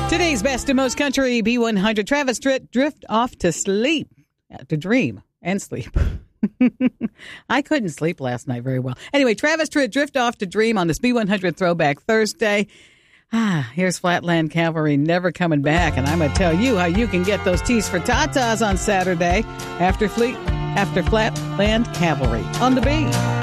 Today's best and most country B100. Travis Tritt, drift off to sleep, to dream and sleep. I couldn't sleep last night very well. Anyway, Travis Tritt, drift off to dream on this B100 Throwback Thursday. Here's Flatland Cavalry, Never Coming Back, and I'm going to tell you how you can get those tees for Tatas on Saturday after Flatland Cavalry on the B.